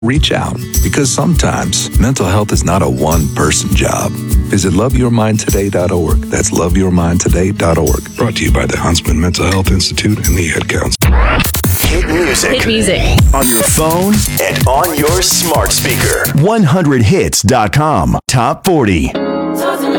Reach out, because sometimes mental health is not a one-person job. Visit loveyourmindtoday.org. That's loveyourmindtoday.org. Brought to you by the Huntsman Mental Health Institute and the Ad Council. Hit music. Hit music. On your phone and on your smart speaker. 100hits.com. Top 40.